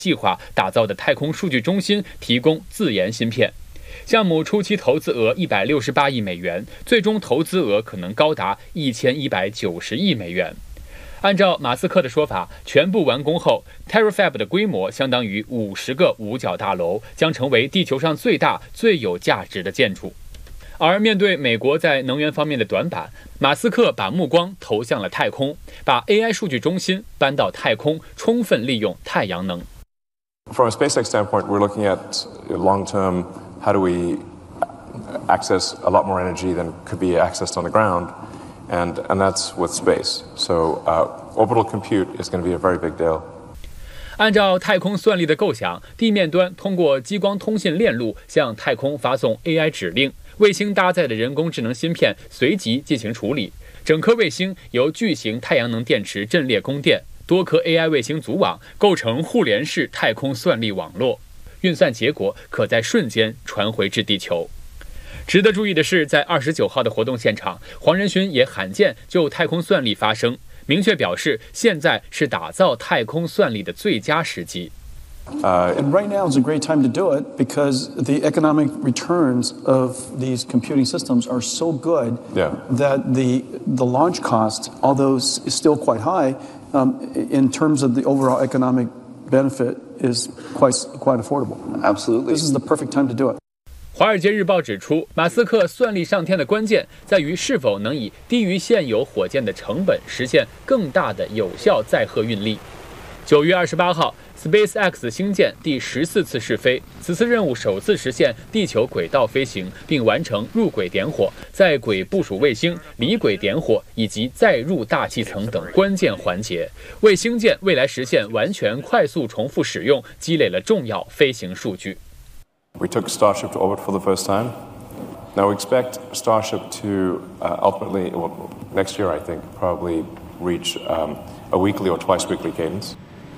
计划打造的太空数据中心提供自研芯片。项目初期投资额168亿美元，最终投资额可能高达1190亿美元。按照马斯克的说法，全部完工后 ，Terafab 的规模相当于50个五角大楼，将成为地球上最大、最有价值的建筑。而面对美国在能源方面的短板，马斯克把目光投向了太空，把 AI 数据中心搬到太空，充分利用太阳能。 From a SpaceX standpoint, we're looking at long-term, how do we access a lot more energy than could be accessed on the ground, and that's with space. So orbital compute is going to be a very big deal. 按照太空算力的构想，地面端通过激光通信链路向太空发送 AI 指令，卫星搭载的人工智能芯片随即进行处理。整颗卫星由巨型太阳能电池阵列供电，多颗 AI 卫星组网，构成互联式太空算力网络。运算结果可在瞬间传回至地球。值得注意的是，在29号的活动现场，黄仁勋也罕见就太空算力发声，明确表示现在是打造太空算力的最佳时机。 And right now is a great time to do it because the economic returns of these computing systems are so good that the launch cost, although is still quite high, in terms of the overall economic benefit, is quite affordable. Absolutely. This is the perfect time to do it. 华尔街日报指出，马斯克算力上天的关键在于是否能以低于现有火箭的成本实现更大的有效载荷运力。9月28号 ，SpaceX 星舰第14次试飞，此次任务首次实现地球轨道飞行，并完成入轨点火、在轨部署卫星、离轨点火以及载入大气层等关键环节，为星舰未来实现完全快速重复使用积累了重要飞行数据。 We took Starship to orbit for the first time. Now we expect Starship to ultimately, well, next year I think, probably reach a weekly or twice weekly cadence.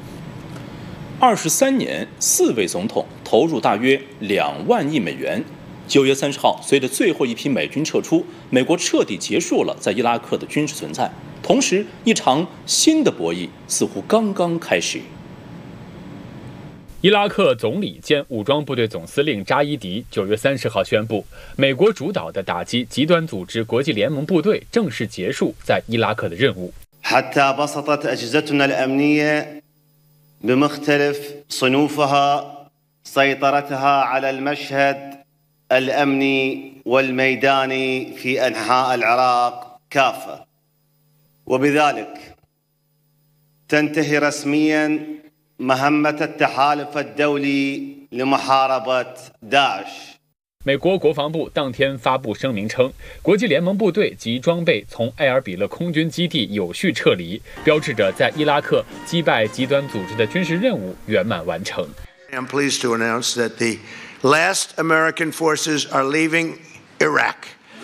23年，4位总统投入大约2万亿美元。9月30号，随着最后一批美军撤出，美国彻底结束了在伊拉克的军事存在。同时，一场新的博弈似乎刚刚开始。 伊拉克总理兼武装部队总司令扎伊迪9月30号宣布，美国主导的打击极端组织国际联盟部队正式结束在伊拉克的任务。 حتى بسطت أجهزتنا الأمنية بمختلف صنوفها سيطرتها على المشهد الأمني والميداني في أنحاء العراق كافة، وبذلك تنتهي رسميا مهمة التحالف الدولي لمحاربة داعش。 美国国防部当天发布声明称，国际联盟部队及装备从埃尔比勒空军基地有序撤离，标志着在伊拉克击败极端组织的军事任务圆满完成。 I'm pleased to announce that the last American forces are leaving Iraq.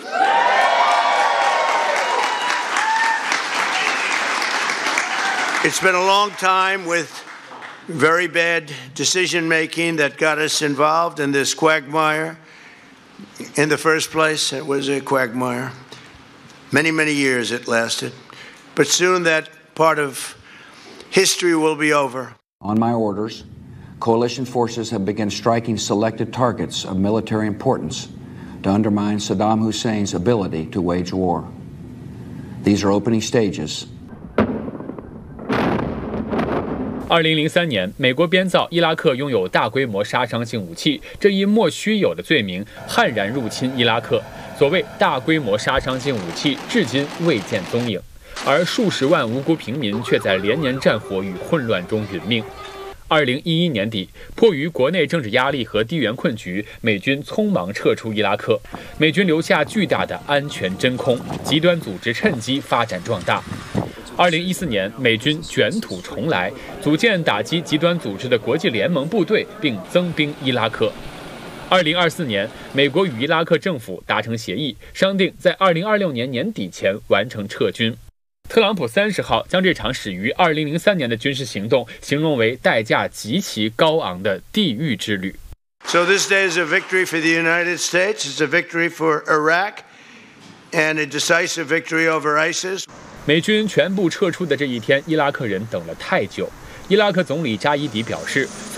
It's been a long time with very bad decision-making that got us involved in this quagmire. In the first place, it was a quagmire. Many, many years it lasted. But soon that part of history will be over. On my orders, coalition forces have begun striking selected targets of military importance to undermine Saddam Hussein's ability to wage war. These are opening stages. 2003年，美国编造伊拉克拥有大规模杀伤性武器这一莫须有的罪名，悍然入侵伊拉克。所谓大规模杀伤性武器，至今未见踪影，而数十万无辜平民却在连年战火与混乱中殒命。2011年底，迫于国内政治压力和地缘困局，美军匆忙撤出伊拉克，美军留下巨大的安全真空，极端组织趁机发展壮大。2014年，美军卷土重来，组建打击极端组织的国际联盟部队，并增兵伊拉克。2024年，美国与伊拉克政府达成协议，商定在2026年年底前完成撤军。特朗普30号将这场始于2003年的军事行动形容为代价极其高昂的地狱之旅。 So this day is a victory for the United States. It's a victory for Iraq, and a decisive victory over ISIS. 美军全部撤出的这一天，伊拉克人等了太久。 伊拉克总理加伊迪表示。